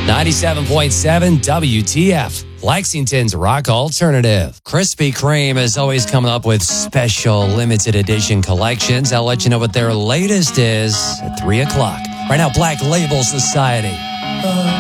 97.7 WTF, Lexington's rock alternative. Krispy Kreme is always coming up with special limited edition collections. I'll let you know what their latest is at 3 o'clock. Right now, Black Label Society.